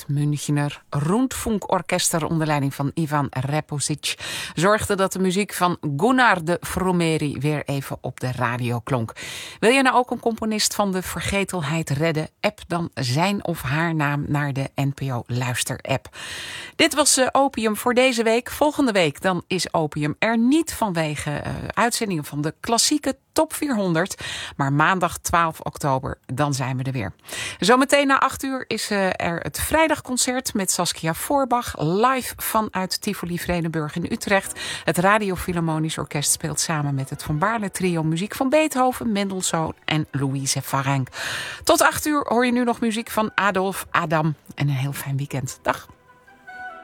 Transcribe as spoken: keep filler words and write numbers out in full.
Het Münchner Rundfunkorchester onder leiding van Ivan Reposic zorgde dat de muziek van Gunnar de Fromeri weer even op de radio klonk. Wil je nou ook een componist van de vergetelheid redden? App dan zijn of haar naam naar de N P O Luister-app. Dit was uh, Opium voor deze week. Volgende week dan is Opium er niet vanwege uh, uitzendingen van de klassieke Top vierhonderd. Maar maandag twaalf oktober, dan zijn we er weer. Zometeen na acht uur is uh, er het vrijdagconcert met Saskia Voorbach. Live vanuit Tivoli Vredenburg in Utrecht. Het Radio Philharmonisch Orkest speelt samen met het Van Baarle Trio muziek van Beethoven, Mendelssohn en Louise Varenk. Tot acht uur hoor je nu nog muziek van Adolf Adam. En een heel fijn weekend. Dag.